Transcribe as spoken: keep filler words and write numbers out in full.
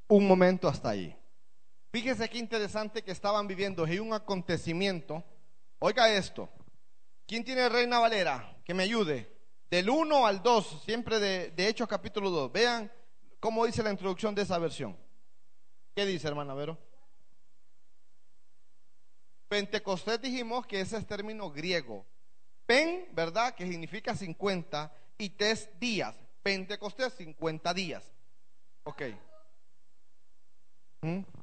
un momento hasta ahí. Fíjese qué interesante que estaban viviendo en un acontecimiento. Oiga esto. ¿Quién tiene Reina Valera? Que me ayude. Del uno al dos, siempre de, de Hechos capítulo dos. Vean cómo dice la introducción de esa versión. ¿Qué dice, hermana Vero? Pentecostés dijimos que ese es término griego. Pen, ¿verdad? Que significa cincuenta, y tes días. Pentecostés, cincuenta días. Ok. ¿Mm?